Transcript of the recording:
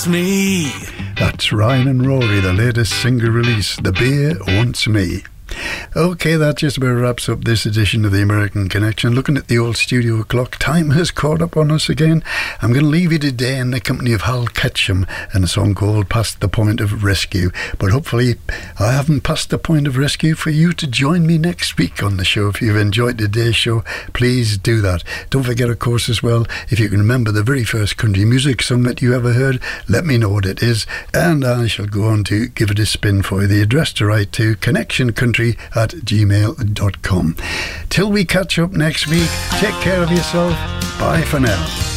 Wants Me. That's Ryan and Rory, the latest single release, The Beer Wants Me. Okay, that just about wraps up this edition of the American Connection. Looking at the old studio clock, time has caught up on us again. I'm going to leave you today in the company of Hal Ketchum and a song called Past the Point of Rescue. But hopefully I haven't passed the point of rescue for you to join me next week on the show. If you've enjoyed today's show, please do that. Don't forget, of course, as well, if you can remember the very first country music song that you ever heard, let me know what it is and I shall go on to give it a spin for you. The address to write to, connectioncountry@gmail.com. Till we catch up next week, take care of yourself. Bye for now.